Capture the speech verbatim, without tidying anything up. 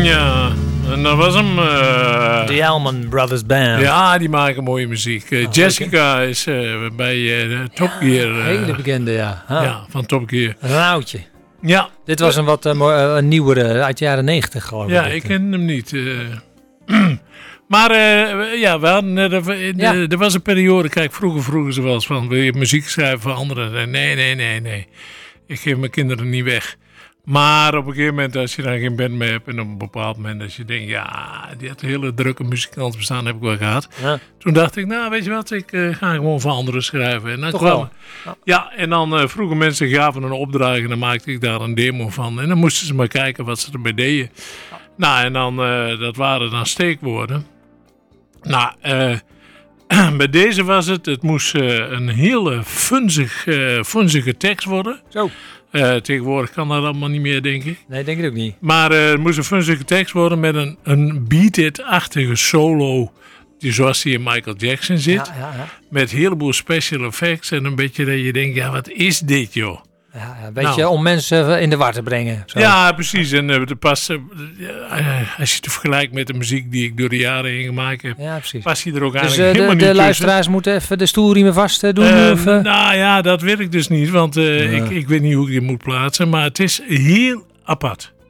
Ja, en dat was hem. Uh, De Allman Brothers Band. Ja, die maken mooie muziek. Uh, oh, Jessica okay. is uh, bij uh, Top Gear. Uh, hele bekende, ja. Ah. Ja, van Top Gear. Rauwtje. Ja. Dit was een wat uh, uh, nieuwere, uit de jaren negentig geloof ik. Ja, ik ken hem niet. Uh, maar uh, ja, we hadden, uh, er, ja. er was een periode, kijk, vroeger vroegen ze wel eens van, wil je muziek schrijven voor anderen? Nee, nee, nee, nee. Ik geef mijn kinderen niet weg. Maar op een gegeven moment, als je dan geen band meer hebt en op een bepaald moment, als je denkt, ja, die had een hele drukke muzikant bestaan, heb ik wel gehad. Ja. Toen dacht ik, nou, weet je wat, ik uh, ga gewoon voor anderen schrijven. En dan Toch kwam, wel? Ja. ja, en dan uh, vroegen mensen, gaven een opdracht en dan maakte ik daar een demo van. En dan moesten ze maar kijken wat ze ermee deden. Ja. Nou, en dan, uh, dat waren dan steekwoorden. Nou, uh, bij deze was het, het moest uh, een hele funzig, uh, funzige tekst worden. Zo. Uh, tegenwoordig kan dat allemaal niet meer, denk ik. Nee, denk ik ook niet. Maar uh, het moest een funzige tekst worden met een, een beat-it-achtige solo, die zoals die in Michael Jackson zit. Ja, ja, ja. Met een heleboel special effects en een beetje dat je denkt, ja, wat is dit, joh? Ja, een beetje nou. om mensen in de war te brengen. Zo. Ja, precies. En uh, de pas, uh, als je het vergelijkt met de muziek die ik door de jaren heen gemaakt heb, ja, precies. past hij er ook dus, eigenlijk uh, helemaal de, niet de luisteraars moeten even de stoelriemen vast uh, doen? Uh, of, uh? Nou ja, dat weet ik dus niet, want uh, ja. ik, ik weet niet hoe ik dit moet plaatsen, maar het is heel apart.